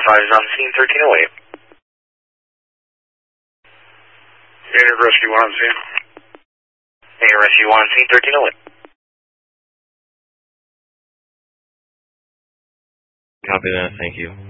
5 is on the scene, 1308. Native Rescue 1 on scene. Native Rescue 1 on scene, 1308. Copy that, thank you.